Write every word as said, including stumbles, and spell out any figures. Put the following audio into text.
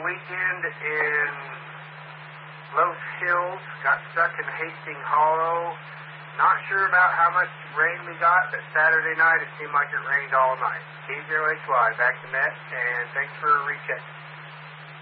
weekend in Los Hills. Got stuck in Hastings Hollow. Not sure about how much rain we got, but Saturday night it seemed like it rained all night. K zero H Y back to net, and thanks for rechecking.